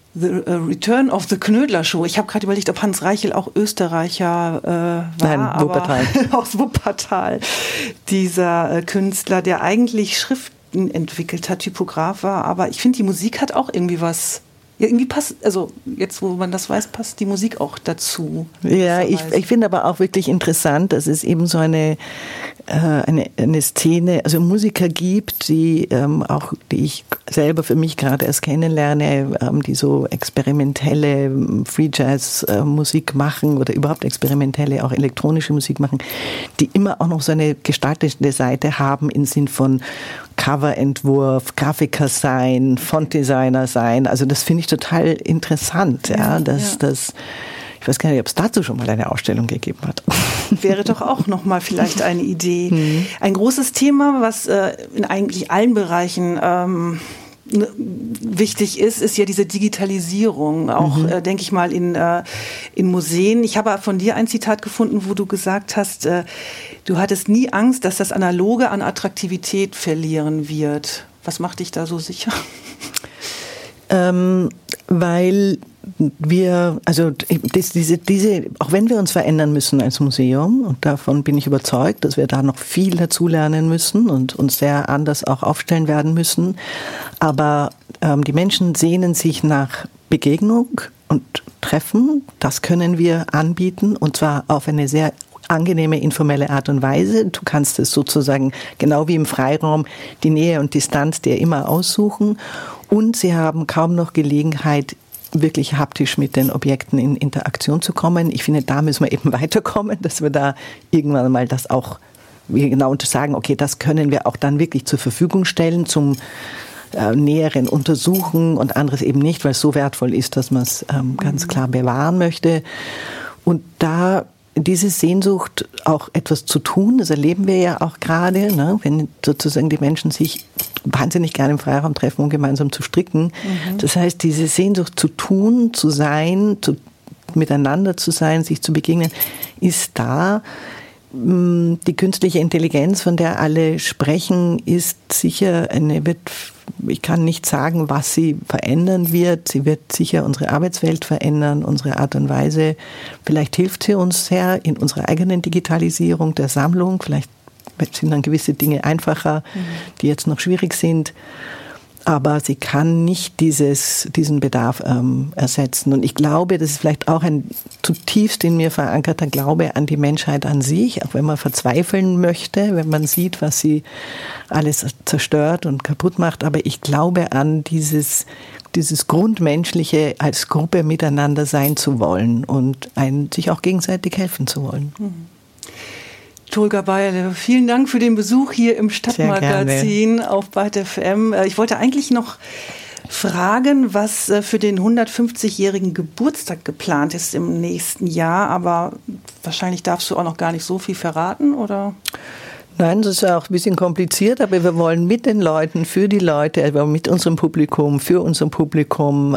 The Return of the Knödler Show. Ich habe gerade überlegt, ob Hans Reichel auch Österreicher war. Nein, Wuppertal. Aus Wuppertal. Dieser Künstler, der eigentlich Schriften entwickelt hat, Typograf war. Aber ich finde, die Musik hat auch irgendwie was. Ja, irgendwie passt, also jetzt, wo man das weiß, passt die Musik auch dazu. Ja, ich finde aber auch wirklich interessant, dass es eben so eine Szene, also Musiker gibt, die ich selber für mich gerade erst kennenlerne, die so experimentelle Free Jazz Musik machen oder überhaupt experimentelle, auch elektronische Musik machen, die immer auch noch so eine gestaltende Seite haben im Sinn von Coverentwurf, Grafiker sein, Fontdesigner sein. Also das finde ich total interessant, ja, dass das. Ich weiß gar nicht, ob es dazu schon mal eine Ausstellung gegeben hat. Wäre doch auch noch mal vielleicht eine Idee. Ein großes Thema, was in eigentlich allen Bereichen wichtig ist ja diese Digitalisierung. Auch, denke ich mal, in Museen. Ich habe von dir ein Zitat gefunden, wo du gesagt hast, du hattest nie Angst, dass das Analoge an Attraktivität verlieren wird. Was macht dich da so sicher? Weil wir, also diese, auch wenn wir uns verändern müssen als Museum, und davon bin ich überzeugt, dass wir da noch viel dazulernen müssen und uns sehr anders auch aufstellen werden müssen, aber die Menschen sehnen sich nach Begegnung und Treffen, das können wir anbieten, und zwar auf eine sehr angenehme, informelle Art und Weise. Du kannst es sozusagen, genau wie im Freiraum, die Nähe und Distanz dir immer aussuchen, und sie haben kaum noch Gelegenheit, wirklich haptisch mit den Objekten in Interaktion zu kommen. Ich finde, da müssen wir eben weiterkommen, dass wir da irgendwann mal das auch genau sagen, okay, das können wir auch dann wirklich zur Verfügung stellen zum näheren Untersuchen und anderes eben nicht, weil es so wertvoll ist, dass man es ganz klar bewahren möchte. Und da diese Sehnsucht, auch etwas zu tun, das erleben wir ja auch gerade, ne? Wenn sozusagen die Menschen sich wahnsinnig gerne im Freiraum treffen, um gemeinsam zu stricken. Das heißt, diese Sehnsucht zu tun, zu sein, miteinander zu sein, sich zu begegnen, ist da. Die künstliche Intelligenz, von der alle sprechen, ist sicher ich kann nicht sagen, was sie verändern wird. Sie wird sicher unsere Arbeitswelt verändern, unsere Art und Weise. Vielleicht hilft sie uns sehr in unserer eigenen Digitalisierung der Sammlung. Vielleicht sind dann gewisse Dinge einfacher, die jetzt noch schwierig sind. Aber sie kann nicht diesen Bedarf ersetzen. Und ich glaube, das ist vielleicht auch ein zutiefst in mir verankerter Glaube an die Menschheit an sich, auch wenn man verzweifeln möchte, wenn man sieht, was sie alles zerstört und kaputt macht. Aber ich glaube an dieses Grundmenschliche, als Gruppe miteinander sein zu wollen und sich auch gegenseitig helfen zu wollen. Tolga Beierle, vielen Dank für den Besuch hier im Stadtmagazin auf Byte FM. Ich wollte eigentlich noch fragen, was für den 150-jährigen Geburtstag geplant ist im nächsten Jahr, aber wahrscheinlich darfst du auch noch gar nicht so viel verraten, oder? Nein, das ist ja auch ein bisschen kompliziert, aber wir wollen mit den Leuten, für die Leute, also mit unserem Publikum, für unser Publikum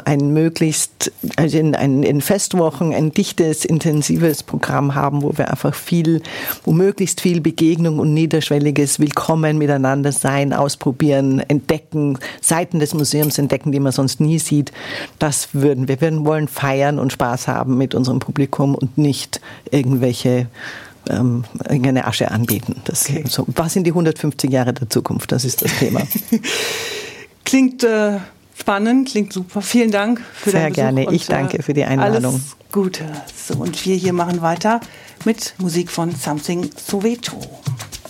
in Festwochen ein dichtes, intensives Programm haben, wo wir einfach wo möglichst viel Begegnung und niederschwelliges Willkommen miteinander sein, ausprobieren, entdecken, Seiten des Museums entdecken, die man sonst nie sieht. Das würden wir. Wir wollen feiern und Spaß haben mit unserem Publikum und nicht irgendeine Asche anbieten. Was sind die 150 Jahre der Zukunft? Das ist das Thema. Klingt spannend, klingt super. Vielen Dank für deinen Besuch. Sehr gerne. Ich danke für die Einladung. Alles Gute. So, und wir hier machen weiter mit Musik von Something Soweto.